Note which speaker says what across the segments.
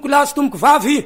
Speaker 1: tomboko lahy sy tomboko vavy.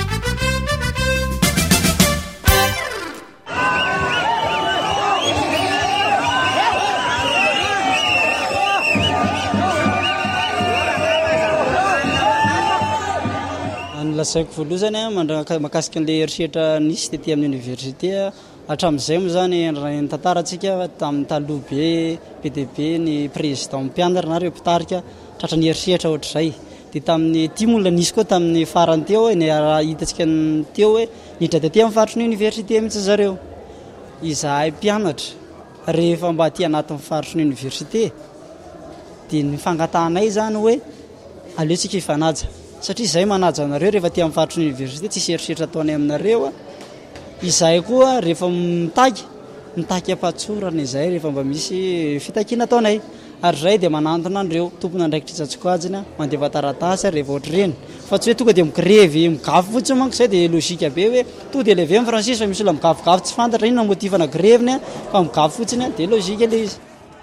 Speaker 2: Lasaiko voaloha zany makasika an'le eritreritra nisy tetỳ amin'ny université hatramin'izay moa zany ny tantarantsika tamin'ny taloha be dia be ny président mpianatra na ireo mpitarika tratra ny eritreritra ohatr'izay. Dia tamin'ny timola nisy koa tamin'ny farany teo ny hitantsika teo hoe niditra tetỳ amin'ny faritry ny université mihitsy zareo. Izahay mpianatra rehefa mba aty anatin'ny faritry ny université dia ny fangatanay zany hoe aleotsika hifanaja. Satria izay manaja anareo rehefa aty amin'ny faritry ny université tsisy eritreritra ataonay aminareo. Izahay koa rehefa mitaky ampatsorana izay rehefa mba misy fitakiana ataonay. Ary izay dia manantona an'ireo tompona andraikitra Tsatsikaojina mandeva taratasy rehefa ohatr'ireny. Fa tsy hoe tonga dia migrevy migafy fotsiny manko izay dia logika be hoe tonga dia levé amin'ny Francis fa misy olona migafigafy tsy fantatra inona motivana greviny fa migafy fotsiny dia logika ilay izy.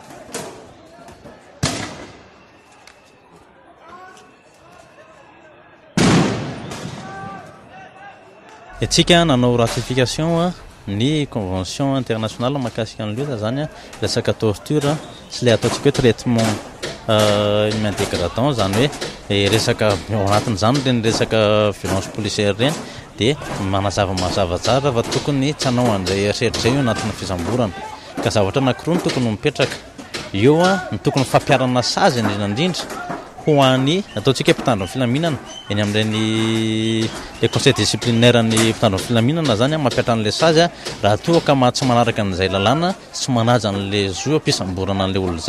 Speaker 3: Itsika nanao ratification ny convention internationale mahakasika an'ilay zany resaka torture sy ilay ataontsika hoe traitement humain dégradant zany hoe resaka ao anatin'izany reny resaka violence policière reny dia mazava tsara fa tokony tsy hanao an'izay eritreritra izay io anatin'ny fisamborana ka zavatra anankiroa no tokony mipetraka eo ny tokony fampiarana sazy indrindra ho an'ny ataontsika mpitandro ny filaminana eny amin'ireny le conseil disciplinaire ny mpitandro ny filaminana zany mampiatra an'ilay sazy raha toa ka tsy manaraka an'izay lalàna tsy manaja an'ilay zo ampisamborana an'ilay olona.